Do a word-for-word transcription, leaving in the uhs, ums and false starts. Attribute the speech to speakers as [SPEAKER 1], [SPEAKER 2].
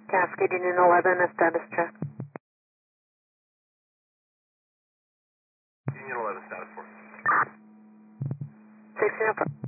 [SPEAKER 1] Cascade Union eleven, a status check.
[SPEAKER 2] Union eleven, status four.
[SPEAKER 1] sixteen oh five.